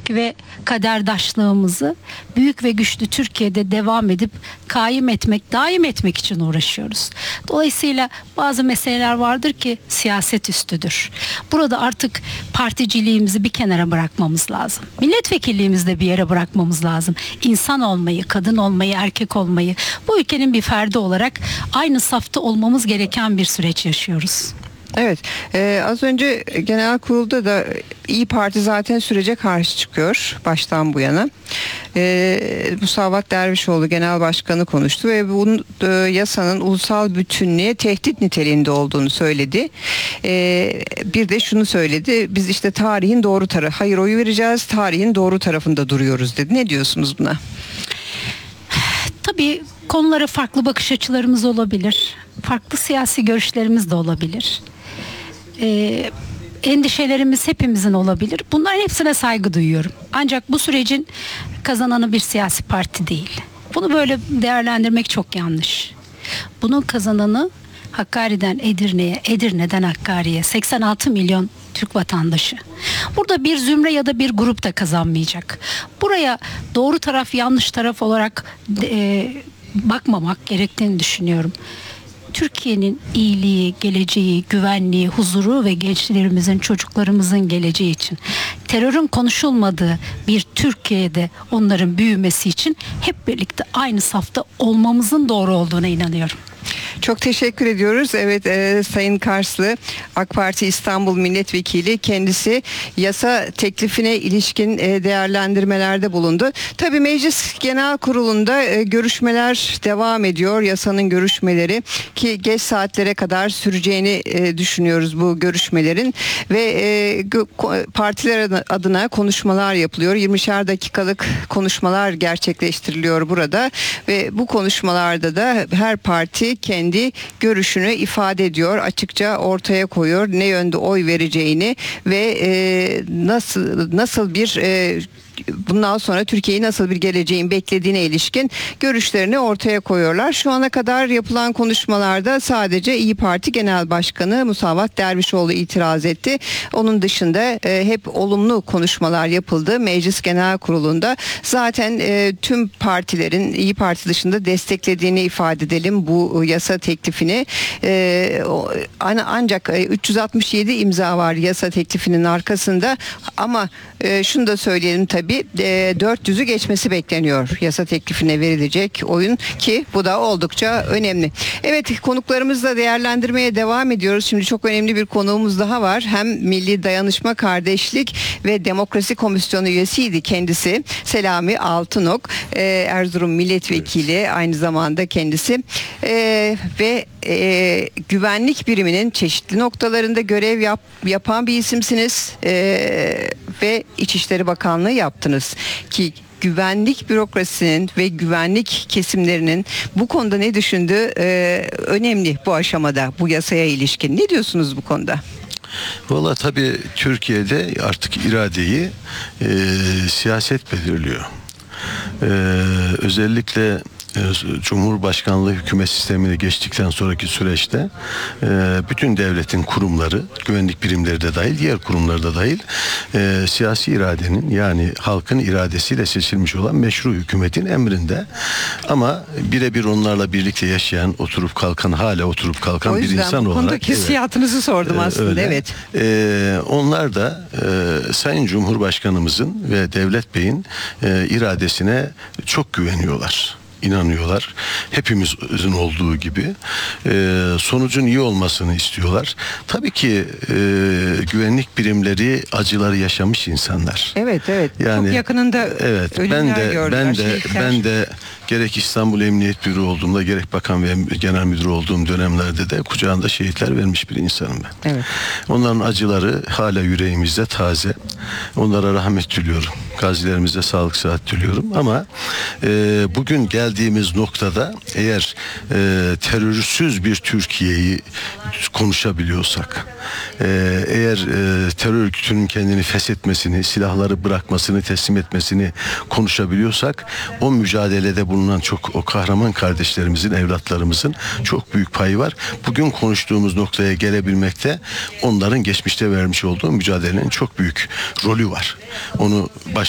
ve kaderdaşlığımızı büyük ve güçlü Türkiye'de devam edip daim etmek için uğraşıyoruz. Dolayısıyla bazı meseleler vardır ki siyaset üstüdür. Burada artık particiliğimizi bir kenara bırakmamız lazım. Milletvekilliğimizi de bir yere bırakmamız lazım. İnsan olmayı, kadın olmayı, erkek olmayı, bu ülkenin bir ferdi olarak aynı safta olmamız gereken bir süreç yaşıyoruz. Evet, az önce genel kurulda da İyi Parti zaten sürece karşı çıkıyor baştan bu yana. Musavat Dervişoğlu Genel Başkanı konuştu ve bunun yasanın ulusal bütünlüğe tehdit niteliğinde olduğunu söyledi. Bir de şunu söyledi, biz işte tarihin doğru tarafı, hayır oyu vereceğiz, tarihin doğru tarafında duruyoruz dedi. Ne diyorsunuz buna? Tabii konulara farklı bakış açılarımız olabilir. Farklı siyasi görüşlerimiz de olabilir. Endişelerimiz hepimizin olabilir. Bunların hepsine saygı duyuyorum. Ancak bu sürecin kazananı bir siyasi parti değil. Bunu böyle değerlendirmek çok yanlış. Bunun kazananı Hakkari'den Edirne'ye, Edirne'den Hakkari'ye 86 milyon Türk vatandaşı. Burada bir zümre ya da bir grup da kazanmayacak. Buraya doğru taraf yanlış taraf olarak bakmamak gerektiğini düşünüyorum. Türkiye'nin iyiliği, geleceği, güvenliği, huzuru ve gençlerimizin, çocuklarımızın geleceği için, terörün konuşulmadığı bir Türkiye'de onların büyümesi için hep birlikte aynı safta olmamızın doğru olduğuna inanıyorum. Çok teşekkür ediyoruz. Evet, Sayın Karslı, AK Parti İstanbul Milletvekili, kendisi yasa teklifine ilişkin değerlendirmelerde bulundu. Tabii Meclis Genel Kurulu'nda görüşmeler devam ediyor. Yasanın görüşmeleri ki geç saatlere kadar süreceğini düşünüyoruz bu görüşmelerin ve partiler adına konuşmalar yapılıyor. 20'şer dakikalık konuşmalar gerçekleştiriliyor burada ve bu konuşmalarda da her parti kendi görüşünü ifade ediyor, açıkça ortaya koyuyor ne yönde oy vereceğini ve nasıl bir bundan sonra Türkiye'yi nasıl bir geleceğin beklediğine ilişkin görüşlerini ortaya koyuyorlar. Şu ana kadar yapılan konuşmalarda sadece İyi Parti Genel Başkanı Musavat Dervişoğlu itiraz etti. Onun dışında hep olumlu konuşmalar yapıldı. Meclis Genel Kurulu'nda zaten tüm partilerin İyi Parti dışında desteklediğini ifade edelim bu yasa teklifini. Ancak 367 imza var yasa teklifinin arkasında ama şunu da söyleyelim tabii 400'ü geçmesi bekleniyor yasa teklifine verilecek oyun ki bu da oldukça önemli. Evet, konuklarımızla değerlendirmeye devam ediyoruz. Şimdi çok önemli bir konuğumuz daha var. Hem Milli Dayanışma, Kardeşlik ve Demokrasi Komisyonu üyesiydi kendisi. Selami Altınok, Erzurum Milletvekili aynı zamanda kendisi ve güvenlik biriminin çeşitli noktalarında görev yapan bir isimsiniz ve İçişleri Bakanlığı yaptınız ki güvenlik bürokrasisinin ve güvenlik kesimlerinin bu konuda ne düşündüğü önemli bu aşamada bu yasaya ilişkin. Ne diyorsunuz bu konuda? Valla tabii Türkiye'de artık iradeyi siyaset belirliyor. Özellikle Cumhurbaşkanlığı hükümet sistemine geçtikten sonraki süreçte bütün devletin kurumları, güvenlik birimleri de dahil, diğer kurumları da dahil siyasi iradenin, yani halkın iradesiyle seçilmiş olan meşru hükümetin emrinde, ama birebir onlarla birlikte yaşayan, hala oturup kalkan bir insan olarak. O yüzden hissiyatınızı sordum aslında. Öyle. Evet. Onlar da Sayın Cumhurbaşkanımızın ve Devlet Bey'in iradesine çok güveniyorlar, inanıyorlar. Hepimizin olduğu gibi sonucun iyi olmasını istiyorlar. Tabii ki güvenlik birimleri acıları yaşamış insanlar. Evet. Yani, çok yakınında ölümler gördüler. Ben de gerek İstanbul Emniyet Büro olduğumda, gerek Bakan ve Genel Müdür olduğum dönemlerde de kucağında şehitler vermiş bir insanım ben. Evet. Onların acıları hala yüreğimizde taze. Onlara rahmet diliyorum. Gazilerimize sağlık, sıhhat diliyorum. Ama bugün geldiğimiz noktada eğer terörsüz bir Türkiye'yi konuşabiliyorsak, eğer terör örgütünün kendini feshetmesini, silahları bırakmasını, teslim etmesini konuşabiliyorsak, o mücadelede bulunan o kahraman kardeşlerimizin, evlatlarımızın çok büyük payı var. Bugün konuştuğumuz noktaya gelebilmekte onların geçmişte vermiş olduğu mücadelenin çok büyük rolü var. Onu